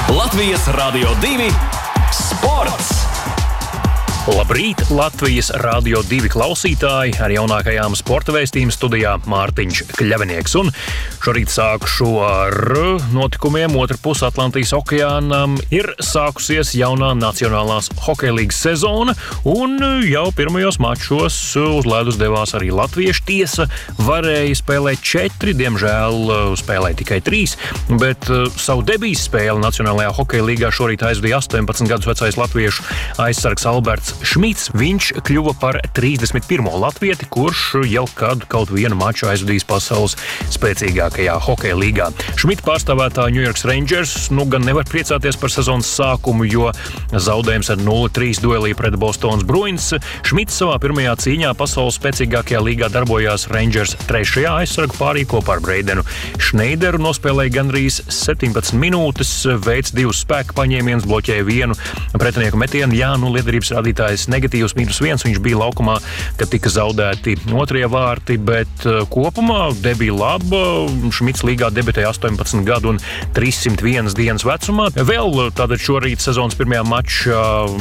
Latvijas Radio 2 sports! Labrīt, Latvijas Radio 2 klausītāji, ar jaunākajām sporta vēstījuma studijā Mārtiņš Kļavinieks. Un šorīt sākšu ar notikumiem otrpus Atlantijas okeānam. Ir sākusies jaunā Nacionālās hokeja līgas sezona, un jau pirmajos mačos uz ledus devās arī latvieši. Tiesa, varēja spēlēt 4, diemžēl spēlēja tikai 3, bet savu debijas spēli Nacionālajā hokeja līgā šorīt aizvadīja 18 gadus vecais latviešu aizsargs Alberts Šmits. Viņš kļuva par 31. latvieti, kurš jau kaut vienu maču aizvadījis pasaules spēcīgākajā hokeja līgā. Šmita pārstāvētā New York Rangers gan nevar priecāties par sezonas sākumu, jo zaudējums ar 0-3 duelī pret Bostonas Bruins. Šmits savā pirmajā cīņā pasaules spēcīgākajā līgā darbojās Rangers 3. aizsargu pārī kopā ar Breidenu Šneideru, nospēlēja gandrīz 17 minūtes, veids 2 spēka paņēmienus, bloķēja vienu pretinieku metienu. Liederības rādītājs negatīvs -1, viņš bija laukumā, kad tika zaudēti otrie vārti, bet kopumā debija laba. Šmits līgā debitēja 18 gadu un 301 dienas vecumā. Vēl tātad šorīt sezonas pirmajā mačā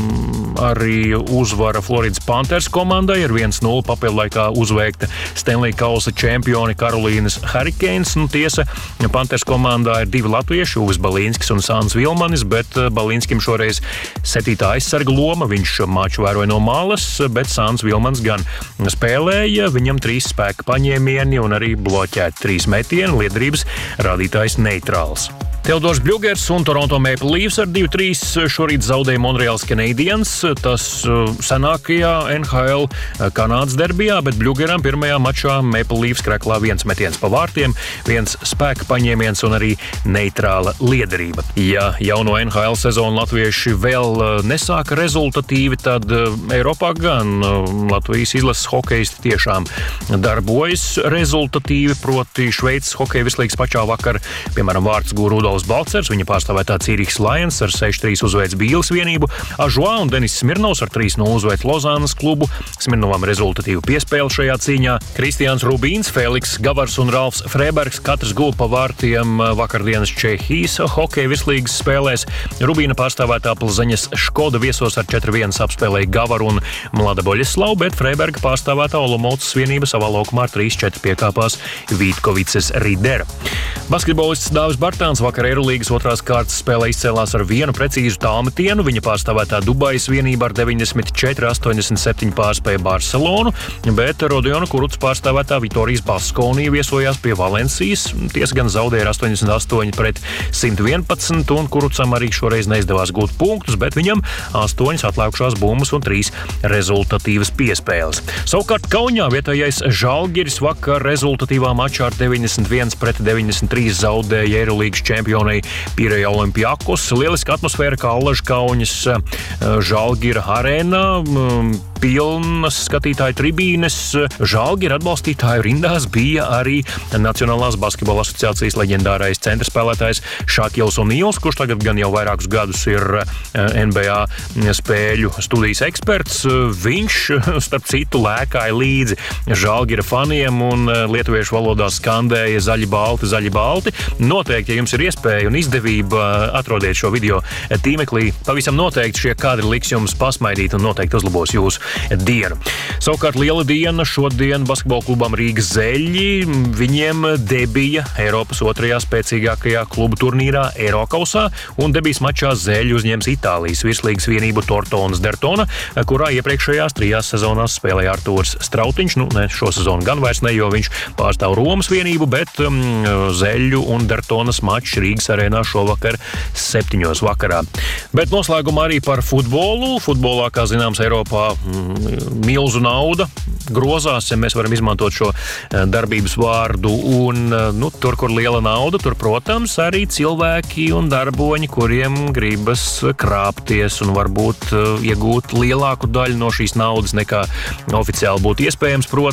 arī uzvara Floridas Panthers komandai, ar 1-0 papildu laikā uzveikta Stanley Kausa čempioni Karolīnas Hurricanes. Tiesa, Panthers komandā ir 2 latvieši, Uvis Balīnskis un Sāns Vilmanis, bet Balīnskim šoreiz 7. aizsarga loma. Viņš maču vēroja no malas, bet Sāns Vilmans gan spēlēja. Viņam 3 spēka paņēmieni un arī bloķēti 3 metieni, liederības rādītājs neitrāls. Teodors Bļugers un Toronto Maple Leafs ar 2-3 šorīt zaudēja Montreals Canadiens. Tas senākajā NHL Kanādas derbijā, bet Bļugeram pirmajā mačā Maple Leafs kreklā 1 metiens pa vārtiem, 1 spēka paņēmiens un arī neitrāla liederība. Ja jauno NHL sezonu latvieši vēl nesāka rezultatīvi, tad Eiropā gan Latvijas izlases hokeisti tiešām darbojas rezultatīvi, proti Šveices hokeja virslīgas pačā vakar, piemēram, vārds gūja Rudolfs Balcers, viņa pārstāvētā Cīrihs Lions ar 6-3 uzveic Bīles vienību, Ažuā un Denis Smirnovs ar 3-0 uzveic Lozānas klubu. Smirnovam rezultatīvu piespēli šajā cīņā. Kristiāns Rubīns, Fēliks Gavars un Ralfs Frēbergs katrs guva pa vārtiem vakardienas Čehijas hokeja virslīgas spēlēs. Rubīna pārstāvētā Plzeņas Škoda viesos ar 4-1 apspēlēja Gavaru un Mlada Boļeslavu, bet Frēberga pārstāvētā Olomoucas vienība savā laukumā ar 3-4 piekāpās Vītkovices Ridera. Basketbolists Dāvis Bartāns vakar Eirolīgas otrās kārtas spēlē izcēlās ar 1 precīzu tālmetienu. Viņa pārstāvētā Dubajas vienība ar 94-87 pārspēja Barcelonu, bet Rodiona Kuruts pārstāvētā Vitorijas Baskonija viesojās pie Valencijas. Tiesa gan zaudēja ar 88-111, un Kurucam arī šoreiz neizdevās gūt punktus, bet viņam 8 atlikušās bumbas un 3 rezultatīvas piespēles. Savukārt Kaunijā vietējais Žalgiris vakar rezultatīvā mačā ar 91-93 zaudēja Eirolīgas čempionai Pireja Olimpiakos. Lieliska atmosfēra kā Allaža Kauņas Žalgira arēnā, pilnas skatītāju tribīnes. Žalgira atbalstītāju rindās bija arī Nacionālās basketbola asociācijas leģendārais centra spēlētājs Šakils Onīls, kurš tagad gan jau vairākus gadus ir NBA spēļu studijas eksperts. Viņš, starp citu, lēkāja līdzi Žalgira faniem un lietuviešu valodā skandēja zaļi balti, zaļi balti. Noteikti, ja jums ir iespēja un izdevība, atrodiet šo video tīmeklī. Pavisam noteikti šie kadri liks jums pasmaidīt un noteikti uzlabos jūsu dienu. Savukārt liela diena šodien basketbola klubam Rīgas Zeļi. Viņiem debija Eiropas 2. spēcīgākajā klubu turnīrā Eirokausā, un debijas mačā Zeļi uzņems Itālijas virslīgas vienību Tortonas Dertona, kurā iepriekšējās 3 sezonās spēlēja Artūrs Strautiņš. Ne šo sezonu gan vairs ne, jo viņš pārstāv Romas vienību, bet Zeļu un Dertonas mačs Rīgas arēnā šovakar 7. vakarā. Bet noslēgumā arī par futbolu. Futbolā, kā zināms, Eiropā milzu nauda grozās, ja mēs varam izmantot šo darbības vārdu, un tur, kur liela nauda, tur, protams, arī cilvēki un darboņi, kuriem gribas krāpties un varbūt iegūt lielāku daļu no šīs naudas, nekā oficiāli būtu iespējams.